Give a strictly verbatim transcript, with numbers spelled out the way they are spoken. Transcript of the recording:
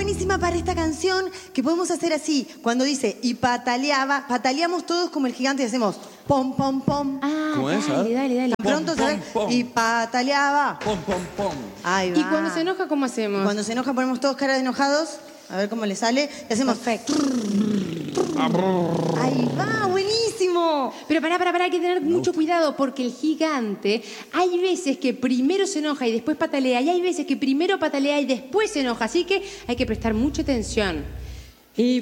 buenísima para esta canción que podemos hacer así. Cuando dice y pataleaba, pataleamos todos como el gigante y hacemos pom, pom, pom. Ah, ¿Cómo es? dale, dale, dale. Pronto, pom, ¿sabes? pom. Y pataleaba. Pom, pom, pom. Ahí va. ¿Y cuando se enoja, cómo hacemos? Cuando se enoja ponemos todos caras de enojados. A ver cómo le sale. Y hacemos... Perfecto. Ahí va, buenísimo. Pero pará, pará, pará, hay que tener mucho cuidado porque el gigante hay veces que primero se enoja y después patalea y hay veces que primero patalea y después se enoja. Así que hay que prestar mucha atención. Y